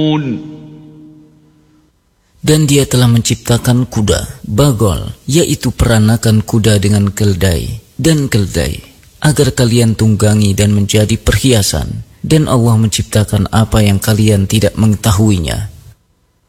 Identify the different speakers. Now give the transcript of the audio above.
Speaker 1: Dan dia telah menciptakan kuda, bagol, yaitu peranakan kuda dengan keldai, dan keldai, agar kalian tunggangi dan menjadi perhiasan. Dan Allah menciptakan apa yang kalian tidak mengetahuinya.